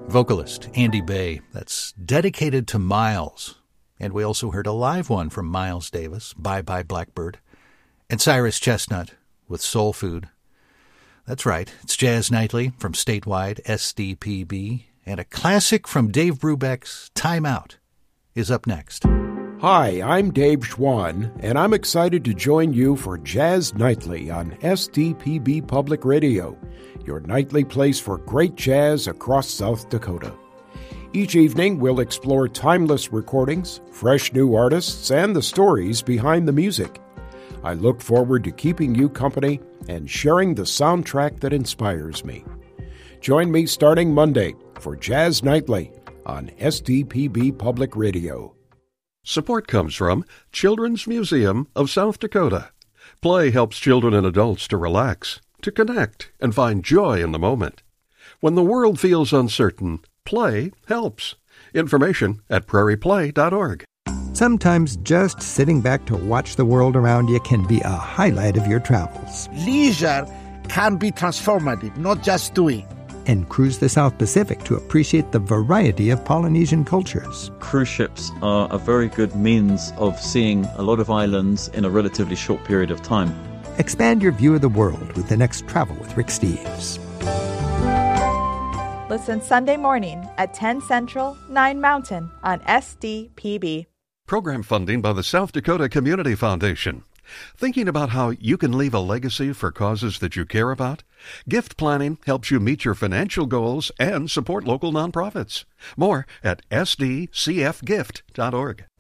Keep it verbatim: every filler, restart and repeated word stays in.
vocalist Andy Bay. That's dedicated to Miles. And we also heard a live one from Miles Davis, Bye Bye Blackbird, and Cyrus Chestnut with Soul Food. That's right, it's Jazz Nightly from statewide S D P B, and a classic from Dave Brubeck's Time Out is up next. Hi, I'm Dave Schwann, and I'm excited to join you for Jazz Nightly on S D P B Public Radio, your nightly place for great jazz across South Dakota. Each evening, we'll explore timeless recordings, fresh new artists, and the stories behind the music. I look forward to keeping you company and sharing the soundtrack that inspires me. Join me starting Monday for Jazz Nightly on S D P B Public Radio. Support comes from Children's Museum of South Dakota. Play helps children and adults to relax, to connect, and find joy in the moment. When the world feels uncertain, play helps. Information at prairie play dot org. Sometimes just sitting back to watch the world around you can be a highlight of your travels. Leisure can be transformative, not just doing. And cruise the South Pacific to appreciate the variety of Polynesian cultures. Cruise ships are a very good means of seeing a lot of islands in a relatively short period of time. Expand your view of the world with the next Travel with Rick Steves. Listen Sunday morning at ten Central, nine Mountain on S D P B. Program funding by the South Dakota Community Foundation. Thinking about how you can leave a legacy for causes that you care about? Gift planning helps you meet your financial goals and support local nonprofits. More at S D C F gift dot org.